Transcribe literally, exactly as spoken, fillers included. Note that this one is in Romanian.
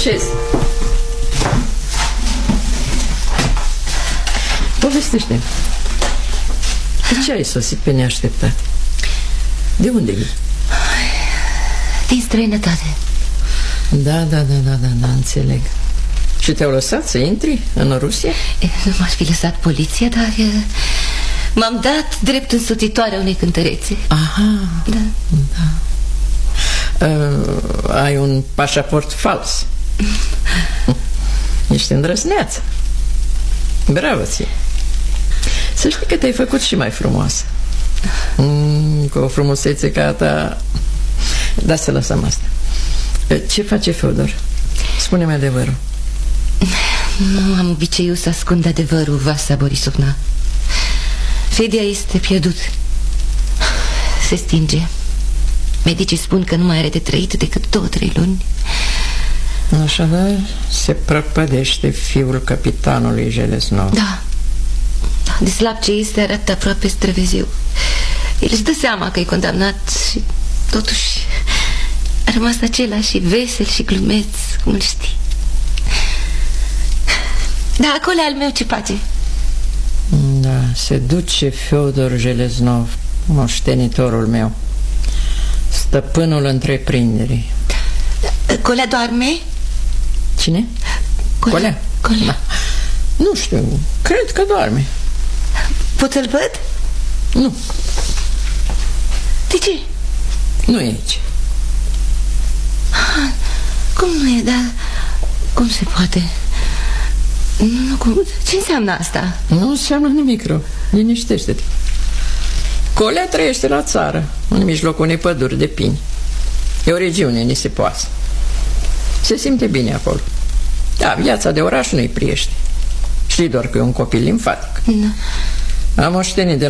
așez. Povestește-mi. De ce ai sosit pe neașteptat? De unde vii? Din străinătate. Da, da, da, da, da, da, înțeleg. Și te-au lăsat să intri în Rusia? Nu m-aș fi lăsat poliția, dar m-am dat drept însoțitoarea unei cântărețe. Aha, da, da. Uh, ai un pașaport fals. Ești îndrăzneață. Bravo ție. Să știi că te-ai făcut și mai frumoasă. mm, Cu o frumusețe ca a ta. Da, să lăsăm asta. Ce face Feodor? Spune-mi adevărul. Nu am obiceiul să ascund adevărul, Vasa Borisovna. Fedia este pierdut. Se stinge. Medicii spun că nu mai are de trăit decât două, trei luni. Așadar se prăpădește fiul capitanului Jeleznov. Da, da, de slab ce este arată aproape străveziu. El își dă seama că e condamnat și totuși a rămas același, vesel și glumeț, cum îl știi. Da, acolo al meu ce face? Da, se duce Feodor Jeleznov, moștenitorul meu, stăpânul întreprinderii. Colea doarme? Cine? Colea. Colea? Colea. Da. Nu știu, cred că doarme. Pot să-l văd? Nu. De ce? Nu e aici. Ah, cum nu e, dar cum se poate? Nu, cum... Ce înseamnă asta? Nu înseamnă nimic rău. Liniștește-te. Colea trăiește la țară, în mijlocul unei păduri de pini. E o regiune nisipoasă. Se simte bine acolo. Da, viața de oraș nu-i priește. Știi doar că e un copil limfatic. Da. Am moștenit de